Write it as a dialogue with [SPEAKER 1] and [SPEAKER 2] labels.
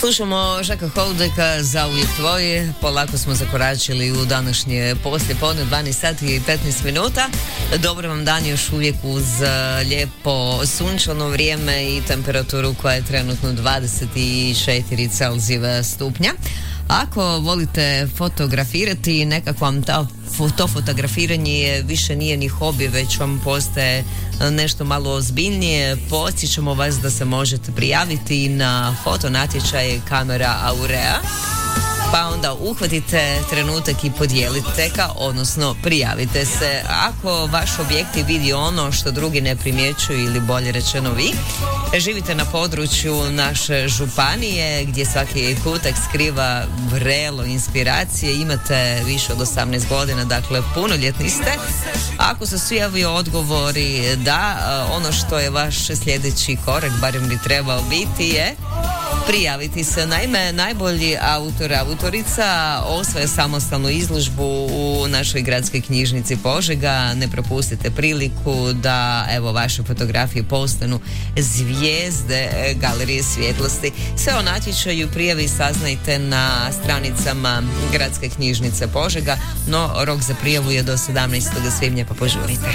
[SPEAKER 1] Slušamo Žaka Holdeka, Zauvijek tvoje. Polako smo zakoračili u današnje poslijepodne, 12 sati i 15 minuta. Dobro vam dan još uvijek uz lijepo sunčano vrijeme i temperaturu koja je trenutno 24 Celzijeva stupnja. Ako volite fotografirati, nekako vam to fotografiranje više nije ni hobi, već vam postaje nešto malo ozbiljnije. Podsjećamo vas da se možete prijaviti na fotonatječaj Kamera Aurea, pa onda uhvatite trenutak i podijelite ga, odnosno prijavite se. Ako vaš objektiv vidi ono što drugi ne primjećuju, ili bolje rečeno vi, živite na području naše županije gdje svaki kutak skriva vrelo inspiracije, imate više od 18 godina, dakle punoljetni ste. Ako su svi ovi odgovori da, ono što je vaš sljedeći korak, barem bi trebao biti, je prijaviti se. Naime, najbolji autorica osvaja samostalnu izložbu u našoj gradskoj knjižnici Požega. Ne propustite priliku da evo vaše fotografije postanu zvijezde Galerije svjetlosti. Sve o natječaju prijavi saznajte na stranicama Gradske knjižnice Požega, no rok za prijavu je do 17. svibnja, pa požurite.